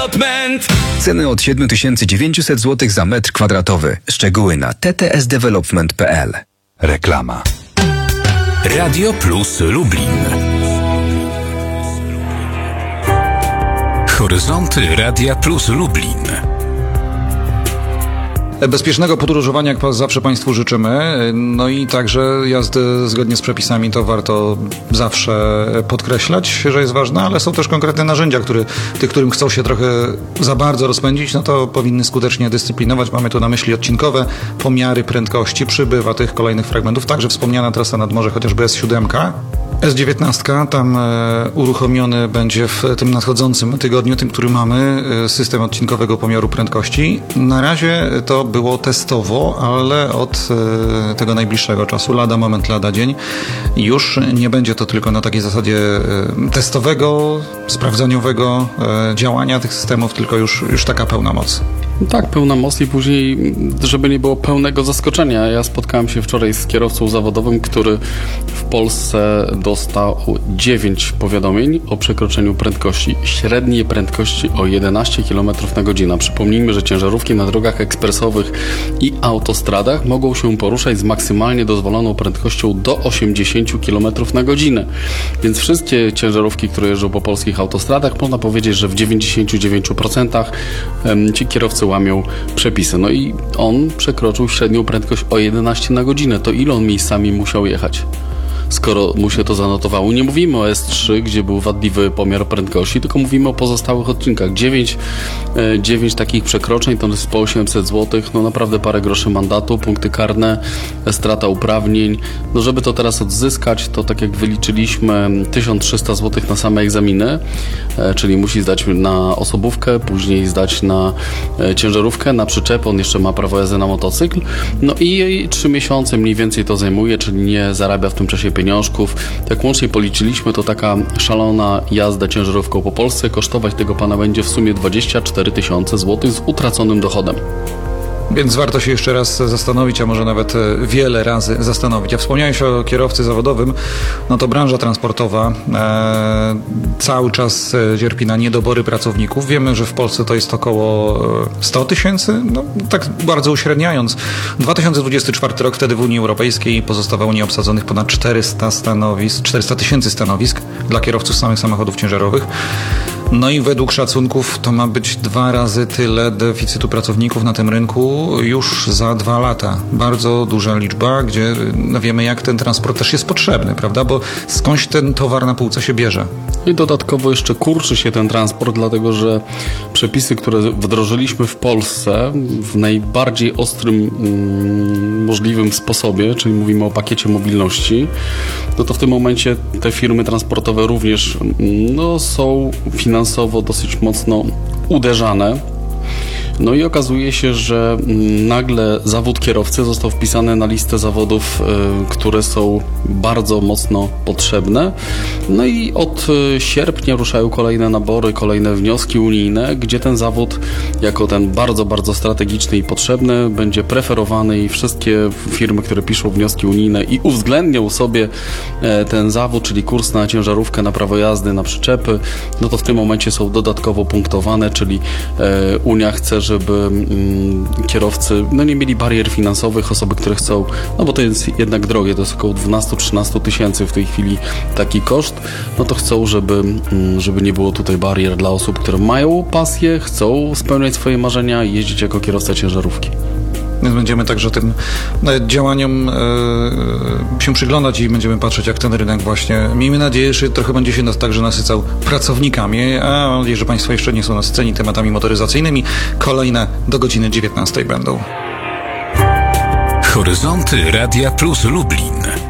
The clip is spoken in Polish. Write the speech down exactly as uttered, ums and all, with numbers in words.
Development. Ceny od siedem tysięcy dziewięćset złotych za metr kwadratowy. Szczegóły na t t s development kropka p l. Reklama. Radio Plus Lublin. Horyzonty Radia Plus Lublin. Bezpiecznego podróżowania, jak zawsze Państwu życzymy. No i także jazdy zgodnie z przepisami to warto zawsze podkreślać, że jest ważne, ale są też konkretne narzędzia, które tych, którym chcą się trochę za bardzo rozpędzić, no to powinny skutecznie dyscyplinować. Mamy tu na myśli odcinkowe pomiary prędkości. Przybywa tych kolejnych fragmentów. Także wspomniana trasa nad morze, chociażby S siedem. S dziewiętnaście, tam e, uruchomiony będzie w tym nadchodzącym tygodniu, tym, który mamy, e, system odcinkowego pomiaru prędkości. Na razie to było testowo, ale od e, tego najbliższego czasu, lada moment, lada dzień, już nie będzie to tylko na takiej zasadzie e, testowego, sprawdzaniowego e, działania tych systemów, tylko już, już taka pełna moc. Tak, pełna moc i później, żeby nie było pełnego zaskoczenia. Ja spotkałem się wczoraj z kierowcą zawodowym, który w Polsce dostał dziewięć powiadomień o przekroczeniu prędkości, średniej prędkości o jedenaście kilometrów na godzinę. Przypomnijmy, że ciężarówki na drogach ekspresowych i autostradach mogą się poruszać z maksymalnie dozwoloną prędkością do osiemdziesiąt kilometrów na godzinę. Więc wszystkie ciężarówki, które jeżdżą po polskich autostradach, można powiedzieć, że w dziewięćdziesięciu dziewięciu procentach ci kierowcy łamią przepisy. No i on przekroczył średnią prędkość o jedenaście na godzinę. To ile on miejscami musiał jechać? Skoro mu się to zanotowało. Nie mówimy o S trzy, gdzie był wadliwy pomiar prędkości, tylko mówimy o pozostałych odcinkach. dziewięć, dziewięć takich przekroczeń to jest po osiemset złotych, no naprawdę parę groszy mandatu, punkty karne, strata uprawnień. No żeby to teraz odzyskać, to tak jak wyliczyliśmy, tysiąc trzysta złotych na same egzaminy, czyli musi zdać na osobówkę, później zdać na ciężarówkę, na przyczepę, on jeszcze ma prawo jazdy na motocykl. No i trzy miesiące mniej więcej to zajmuje, czyli nie zarabia w tym czasie pieniążków. Tak łącznie policzyliśmy, to taka szalona jazda ciężarówką po Polsce kosztować tego pana będzie w sumie dwadzieścia cztery tysiące złotych z utraconym dochodem. Więc warto się jeszcze raz zastanowić, a może nawet wiele razy zastanowić. A wspomniałeś o kierowcy zawodowym, no to branża transportowa e, cały czas cierpi na niedobory pracowników. Wiemy, że w Polsce to jest około sto tysięcy, no tak bardzo uśredniając. dwa tysiące dwudziesty czwarty rok, wtedy w Unii Europejskiej pozostawało nieobsadzonych ponad czterysta stanowisk, czterysta tysięcy stanowisk dla kierowców samych samochodów ciężarowych. No i według szacunków to ma być dwa razy tyle deficytu pracowników na tym rynku już za dwa lata. Bardzo duża liczba, gdzie no wiemy, jak ten transport też jest potrzebny, prawda? Bo skądś ten towar na półce się bierze. I dodatkowo jeszcze kurczy się ten transport, dlatego że przepisy, które wdrożyliśmy w Polsce w najbardziej ostrym mm, możliwym sposobie, czyli mówimy o pakiecie mobilności, no to w tym momencie te firmy transportowe również no, są finansowo dosyć mocno uderzane. No i okazuje się, że nagle zawód kierowcy został wpisany na listę zawodów, które są bardzo mocno potrzebne. No i od sierpnia ruszają kolejne nabory, kolejne wnioski unijne, gdzie ten zawód jako ten bardzo, bardzo strategiczny i potrzebny będzie preferowany i wszystkie firmy, które piszą wnioski unijne i uwzględnią sobie ten zawód, czyli kurs na ciężarówkę, na prawo jazdy, na przyczepy, no to w tym momencie są dodatkowo punktowane, czyli Unia chce, żeby mm, kierowcy no nie mieli barier finansowych, osoby, które chcą, no bo to jest jednak drogie, to jest około dwanaście do trzynastu tysięcy w tej chwili taki koszt, no to chcą, żeby, mm, żeby nie było tutaj barier dla osób, które mają pasję, chcą spełniać swoje marzenia i jeździć jako kierowca ciężarówki. Więc będziemy także tym działaniom e, się przyglądać i będziemy patrzeć, jak ten rynek właśnie, miejmy nadzieję, że trochę będzie się nas także nasycał pracownikami, a mam nadzieję, że Państwo jeszcze nie są nasyceni tematami motoryzacyjnymi. Kolejne do godziny dziewiętnastej będą. Horyzonty Radia Plus Lublin.